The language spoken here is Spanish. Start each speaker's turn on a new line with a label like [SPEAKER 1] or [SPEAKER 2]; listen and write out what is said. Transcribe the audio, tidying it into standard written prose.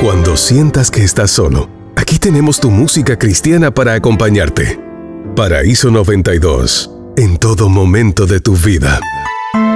[SPEAKER 1] Cuando sientas que estás solo, aquí tenemos tu música cristiana para acompañarte. Paraíso 92, en todo momento de tu vida.